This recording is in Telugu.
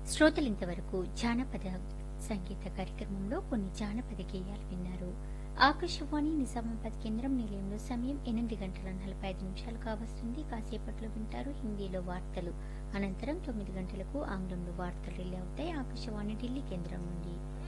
శ్రోతలు ఇంతవరకు జానపద సంగీత కార్యక్రమంలో కొన్ని జానపద గేయాలు విన్నారు. ఆకాశవాణి నిజామాబాద్ కేంద్రం నిలయంలో సమయం 8:45 కావస్తుంది. కాసేపట్లో వింటారు హిందీలో వార్తలు. అనంతరం 9 గంటలకు ఆంగ్లంలో వార్తలు రిలే అవుతాయి. ఆకాశవాణి ఢిల్లీ కేంద్రం నుండి.